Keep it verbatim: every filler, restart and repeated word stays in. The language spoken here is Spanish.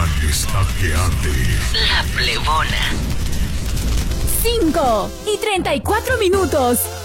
plan está que arde. La Plebona. cinco y treinta y cuatro minutos.